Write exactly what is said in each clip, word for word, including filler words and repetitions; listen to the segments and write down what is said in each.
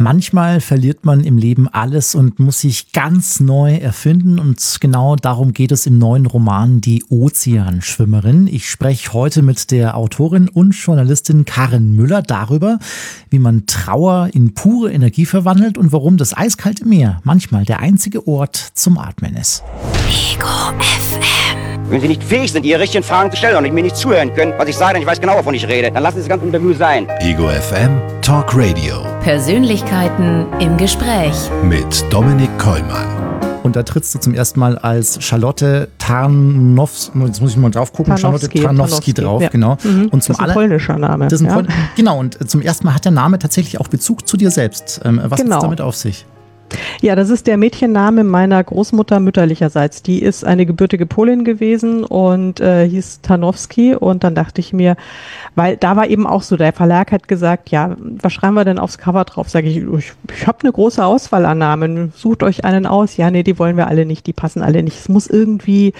Manchmal verliert man im Leben alles und muss sich ganz neu erfinden und genau darum geht es im neuen Roman Die Ozeanschwimmerin. Ich spreche heute mit der Autorin und Journalistin Karin Müller darüber, wie man Trauer in pure Energie verwandelt und warum das eiskalte Meer manchmal der einzige Ort zum Atmen ist. Ego F M. Wenn Sie nicht fähig sind, Ihre richtigen Fragen zu stellen und mir nicht zuhören können, was ich sage, dann ich weiß genau, wovon ich rede, dann lassen Sie das ganze Interview sein. Ego F M Talk Radio. Persönlichkeiten im Gespräch. Mit Dominik Kollmann. Und da trittst du zum ersten Mal als Charlotte Tarnowski, jetzt muss ich mal drauf gucken, Charlotte Tarnowski drauf, ja. genau. Mhm. Und zum das ist ein aller- polnischer Name. Das ist ein ja. Pol- Genau, und zum ersten Mal hat der Name tatsächlich auch Bezug zu dir selbst. Ähm, was Genau. hat es damit auf sich? Ja, das ist der Mädchenname meiner Großmutter mütterlicherseits. Die ist eine gebürtige Polin gewesen und äh, hieß Tarnowski. Und dann dachte ich mir, weil da war eben auch so, der Verlag hat gesagt, ja, was schreiben wir denn aufs Cover drauf? Sage ich, ich, ich habe eine große Auswahl an Namen. Sucht euch einen aus. Ja, nee, die wollen wir alle nicht, die passen alle nicht. Es muss irgendwie...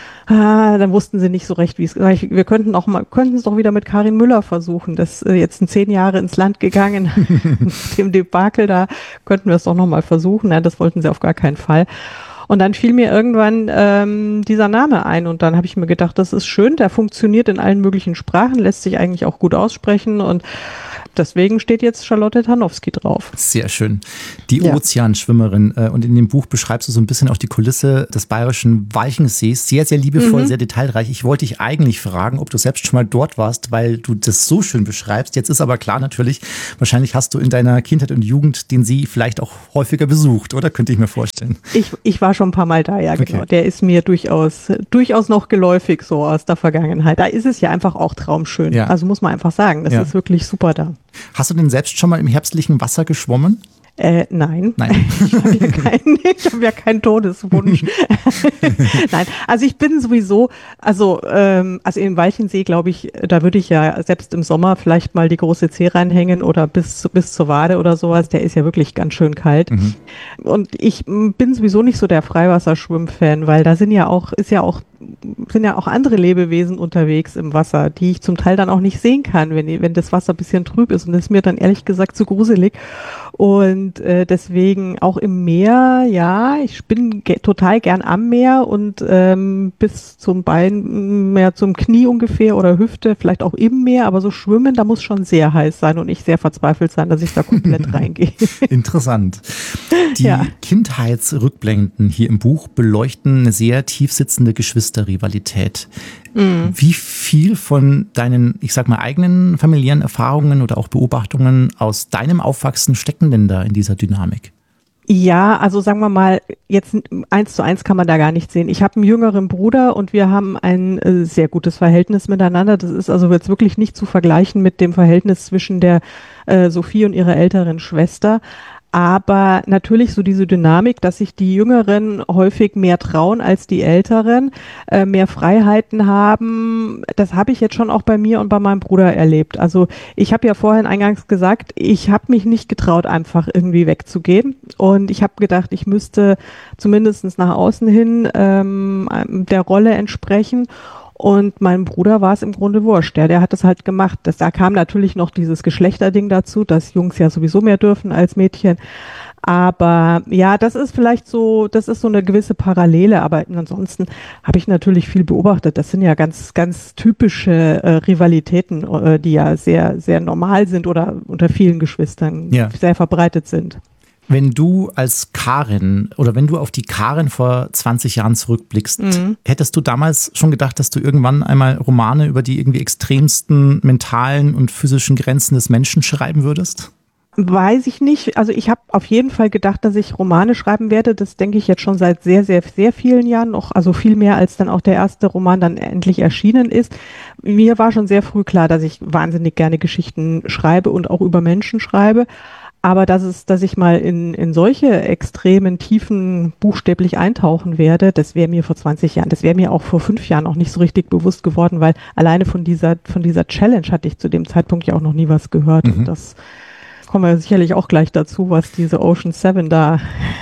Ah, dann wussten sie nicht so recht, wie es. Wir könnten auch mal, könnten es doch wieder mit Karin Müller versuchen. Das ist jetzt in zehn Jahre ins Land gegangen. Mit dem Debakel da könnten wir es doch noch mal versuchen. Ja, das wollten sie auf gar keinen Fall. Und dann fiel mir irgendwann ähm, dieser Name ein und dann habe ich mir gedacht, das ist schön, der funktioniert in allen möglichen Sprachen, lässt sich eigentlich auch gut aussprechen und deswegen steht jetzt Charlotte Tarnowski drauf. Sehr schön. Die Ja. Ozeanschwimmerin. äh, Und in dem Buch beschreibst du so ein bisschen auch die Kulisse des bayerischen Walchensees. Sehr, sehr liebevoll, Mhm. sehr detailreich. Ich wollte dich eigentlich fragen, ob du selbst schon mal dort warst, weil du das so schön beschreibst. Jetzt ist aber klar natürlich, wahrscheinlich hast du in deiner Kindheit und Jugend den See vielleicht auch häufiger besucht, oder? Könnte ich mir vorstellen. Ich, ich war schon ein paar Mal da, ja, Okay. genau. Der ist mir durchaus, durchaus noch geläufig so aus der Vergangenheit. Da ist es ja einfach auch traumschön. Ja. Also muss man einfach sagen, das Ja. ist wirklich super da. Hast du denn selbst schon mal im herbstlichen Wasser geschwommen? Äh, nein. Nein. Ich habe ja keinen, ich habe ja keinen Todeswunsch. Nein, also ich bin sowieso, also ähm, also im Walchensee, glaube ich, da würde ich ja selbst im Sommer vielleicht mal die große Zehe reinhängen oder bis bis zur Wade oder sowas. Der ist ja wirklich ganz schön kalt. Mhm. Und ich m, bin sowieso nicht so der Freiwasserschwimmfan, weil da sind ja auch ist ja auch sind ja auch andere Lebewesen unterwegs im Wasser, die ich zum Teil dann auch nicht sehen kann, wenn wenn das Wasser ein bisschen trüb ist und das ist mir dann ehrlich gesagt zu gruselig. Und äh, deswegen auch im Meer, ja, ich bin ge- total gern am Meer und ähm, bis zum Bein, mehr zum Knie ungefähr oder Hüfte, vielleicht auch im Meer, aber so schwimmen, da muss schon sehr heiß sein und ich sehr verzweifelt sein, dass ich da komplett reingehe. Interessant. Die Ja. Kindheitsrückblenden hier im Buch beleuchten eine sehr tief sitzende Geschwisterrivalität. Mhm. Wie viel von deinen, ich sag mal, eigenen familiären Erfahrungen oder auch Beobachtungen aus deinem Aufwachsen stecken denn da in dieser Dynamik? Ja, also sagen wir mal, jetzt eins zu eins kann man da gar nicht sehen. Ich habe einen jüngeren Bruder und wir haben ein äh, sehr gutes Verhältnis miteinander. Das ist also jetzt wirklich nicht zu vergleichen mit dem Verhältnis zwischen der äh, Sophie und ihrer älteren Schwester. Aber natürlich so diese Dynamik, dass sich die Jüngeren häufig mehr trauen als die Älteren, äh, mehr Freiheiten haben, das habe ich jetzt schon auch bei mir und bei meinem Bruder erlebt. Also ich habe ja vorhin eingangs gesagt, ich habe mich nicht getraut, einfach irgendwie wegzugehen. Und ich habe gedacht, ich müsste zumindest nach außen hin ähm, der Rolle entsprechen. Und meinem Bruder war es im Grunde wurscht. Der, der hat das halt gemacht. Das, da kam natürlich noch dieses Geschlechterding dazu, dass Jungs ja sowieso mehr dürfen als Mädchen. Aber ja, das ist vielleicht so, das ist so eine gewisse Parallele. Aber ansonsten habe ich natürlich viel beobachtet. Das sind ja ganz, ganz typische äh, Rivalitäten, äh, die ja sehr, sehr normal sind oder unter vielen Geschwistern Ja. sehr verbreitet sind. Wenn du als Karin oder wenn du auf die Karin vor zwanzig Jahren zurückblickst, Mhm. hättest du damals schon gedacht, dass du irgendwann einmal Romane über die irgendwie extremsten mentalen und physischen Grenzen des Menschen schreiben würdest? Weiß ich nicht. Also ich habe auf jeden Fall gedacht, dass ich Romane schreiben werde. Das denke ich jetzt schon seit sehr, sehr, sehr vielen Jahren noch. Also viel mehr, als dann auch der erste Roman dann endlich erschienen ist. Mir war schon sehr früh klar, dass ich wahnsinnig gerne Geschichten schreibe und auch über Menschen schreibe. Aber dass es, dass ich mal in, in solche extremen Tiefen buchstäblich eintauchen werde, das wäre mir vor zwanzig Jahren, das wäre mir auch vor fünf Jahren auch nicht so richtig bewusst geworden, weil alleine von dieser, von dieser Challenge hatte ich zu dem Zeitpunkt ja auch noch nie was gehört. Mhm. Und das kommen wir sicherlich auch gleich dazu, was diese Ocean Seven da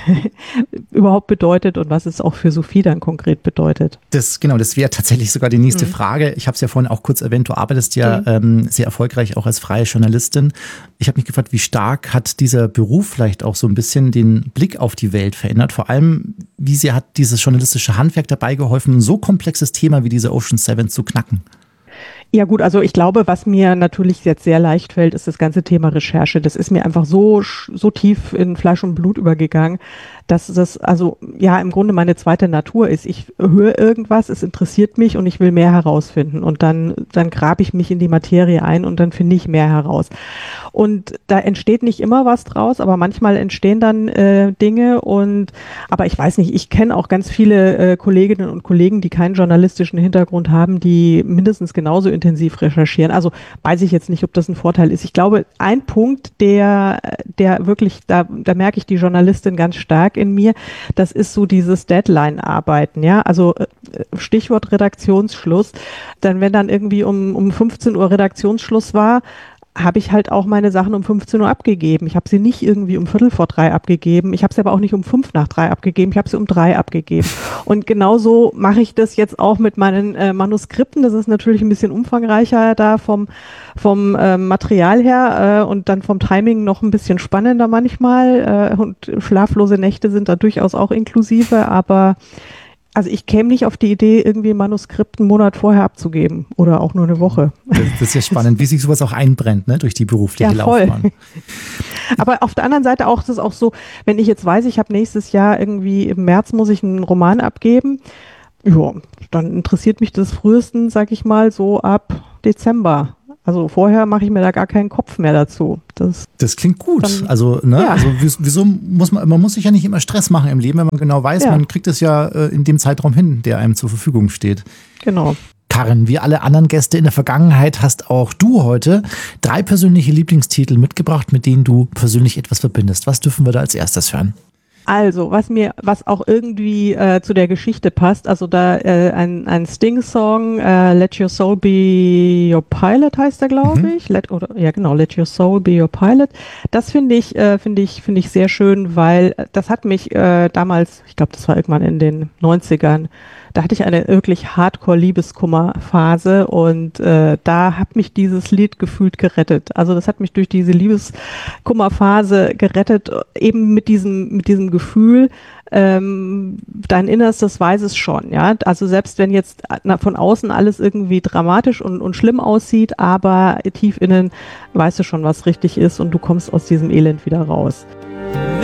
überhaupt bedeutet und was es auch für Sophie dann konkret bedeutet. Das, genau, das wäre tatsächlich sogar die nächste Mhm. Frage. Ich habe es ja vorhin auch kurz erwähnt, du arbeitest ja Mhm. ähm, sehr erfolgreich auch als freie Journalistin. Ich habe mich gefragt, wie stark hat dieser Beruf vielleicht auch so ein bisschen den Blick auf die Welt verändert? Vor allem, wie sehr hat dieses journalistische Handwerk dabei geholfen, ein so komplexes Thema wie diese Ocean Seven zu knacken? Ja gut, also ich glaube, was mir natürlich jetzt sehr leicht fällt, ist das ganze Thema Recherche. Das ist mir einfach so so tief in Fleisch und Blut übergegangen, dass das also ja im Grunde meine zweite Natur ist. Ich höre irgendwas, es interessiert mich und ich will mehr herausfinden und dann dann grabe ich mich in die Materie ein und dann finde ich mehr heraus. Und da entsteht nicht immer was draus, aber manchmal entstehen dann äh, Dinge und aber ich weiß nicht, ich kenne auch ganz viele äh, Kolleginnen und Kollegen, die keinen journalistischen Hintergrund haben, die mindestens genauso intensiv recherchieren. Also weiß ich jetzt nicht, ob das ein Vorteil ist. Ich glaube, ein Punkt, der, der wirklich, da, da merke ich die Journalistin ganz stark in mir, das ist so dieses Deadline-Arbeiten, ja. Also Stichwort Redaktionsschluss. Dann, wenn dann irgendwie um, um fünfzehn Uhr Redaktionsschluss war, habe ich halt auch meine Sachen um fünfzehn Uhr abgegeben. Ich habe sie nicht irgendwie um Viertel vor drei abgegeben. Ich habe sie aber auch nicht um fünf nach drei abgegeben. Ich habe sie um drei abgegeben. Und genauso mache ich das jetzt auch mit meinen äh, Manuskripten. Das ist natürlich ein bisschen umfangreicher da vom, vom äh, Material her äh, und dann vom Timing noch ein bisschen spannender manchmal. Äh, und schlaflose Nächte sind da durchaus auch inklusive, aber also ich käme nicht auf die Idee, irgendwie ein Manuskript einen Monat vorher abzugeben oder auch nur eine Woche. Das, das ist ja spannend, wie sich sowas auch einbrennt, ne, durch die berufliche ja, voll. Laufbahn. Aber auf der anderen Seite auch, das ist auch so, wenn ich jetzt weiß, ich habe nächstes Jahr irgendwie im März muss ich einen Roman abgeben, ja, dann interessiert mich das frühestens, sag ich mal, so ab Dezember. Also vorher mache ich mir da gar keinen Kopf mehr dazu. Das, das klingt gut. Dann, also, ne, ja. also wieso muss man, man muss sich ja nicht immer Stress machen im Leben, wenn man genau weiß, Ja. man kriegt es ja äh, in dem Zeitraum hin, der einem zur Verfügung steht. Genau. Karin, wie alle anderen Gäste in der Vergangenheit hast auch du heute drei persönliche Lieblingstitel mitgebracht, mit denen du persönlich etwas verbindest. Was dürfen wir da als erstes hören? Also, was mir, was auch irgendwie äh, zu der Geschichte passt, also da äh, ein, ein Sting-Song, äh, Let Your Soul Be Your Pilot heißt der, glaube Mhm. ich. Let, oder, ja, genau, Let Your Soul Be Your Pilot. Das finde ich, äh, finde ich, finde ich sehr schön, weil das hat mich äh, damals, ich glaube, das war irgendwann in den neunzigern, da hatte ich eine wirklich Hardcore-Liebeskummer-Phase und äh, da hat mich dieses Lied gefühlt gerettet. Also das hat mich durch diese Liebeskummer-Phase gerettet, eben mit diesem mit diesem Gefühl, ähm, dein Innerstes weiß es schon, ja. Also selbst wenn jetzt na, von außen alles irgendwie dramatisch und, und schlimm aussieht, aber tief innen weißt du schon, was richtig ist und du kommst aus diesem Elend wieder raus.